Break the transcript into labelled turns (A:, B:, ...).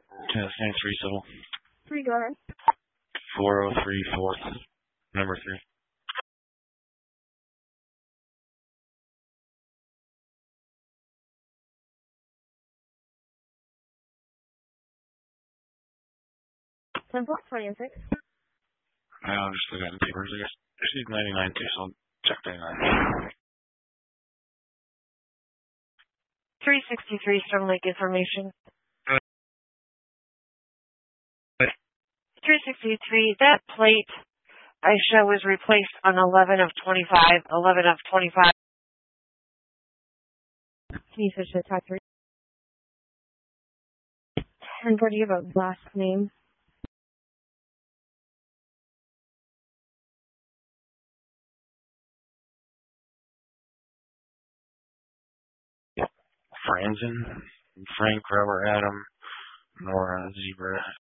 A: Yeah, same 3 civil.
B: 3, go ahead.
A: 403 4th, number 3.
B: Temple 26.
A: I'm just looking at the papers, I guess. She's 99 too, so I'll check 99.
B: 363 Storm Lake information. 363, that plate I show was replaced on 11 of 25. 11 of 25. Can you switch to type 3? And what do you have a last name?
A: Franzen, Frank, Robert, Adam, Nora, Zebra,